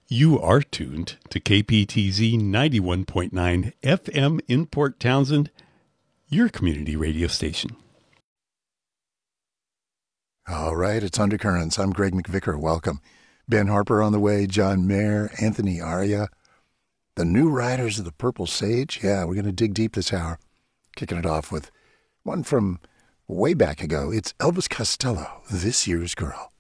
You are tuned to KPTZ 91.9 FM in Port Townsend, your community radio station. All right, it's Undercurrents. I'm Greg McVicker. Welcome. Ben Harper on the way, John Mayer, Anthony Aria, the new Riders of the Purple Sage. Yeah, we're going to dig deep this hour. Kicking it off with one from way back ago. It's Elvis Costello, This Year's Girl.